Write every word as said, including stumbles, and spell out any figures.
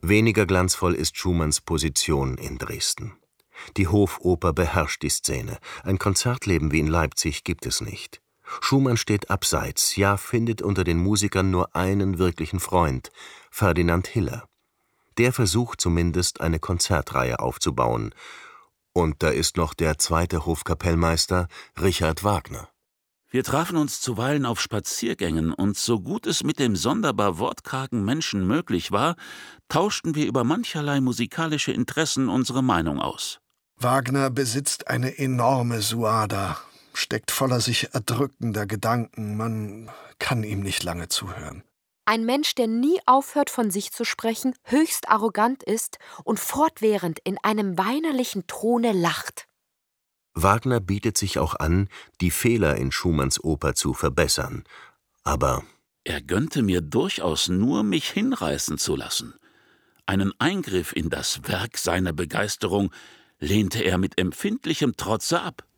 Weniger glanzvoll ist Schumanns Position in Dresden. Die Hofoper beherrscht die Szene. Ein Konzertleben wie in Leipzig gibt es nicht. Schumann steht abseits, ja findet unter den Musikern nur einen wirklichen Freund, Ferdinand Hiller. Der versucht zumindest, eine Konzertreihe aufzubauen. Und da ist noch der zweite Hofkapellmeister, Richard Wagner. Wir trafen uns zuweilen auf Spaziergängen, und so gut es mit dem sonderbar wortkargen Menschen möglich war, tauschten wir über mancherlei musikalische Interessen unsere Meinung aus. Wagner besitzt eine enorme Suada, steckt voller sich erdrückender Gedanken, man kann ihm nicht lange zuhören. Ein Mensch, der nie aufhört, von sich zu sprechen, höchst arrogant ist und fortwährend in einem weinerlichen Tone lacht. Wagner bietet sich auch an, die Fehler in Schumanns Oper zu verbessern. Aber er gönnte mir durchaus nur, mich hinreißen zu lassen. Einen Eingriff in das Werk seiner Begeisterung lehnte er mit empfindlichem Trotze ab.